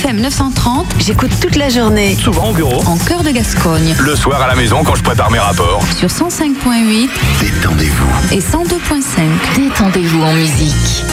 FM 930, j'écoute toute la journée. Souvent au bureau. En cœur de Gascogne. Le soir à la maison quand je prépare mes rapports. Sur 105.8. Détendez-vous. Et 102.5. Détendez-vous en musique.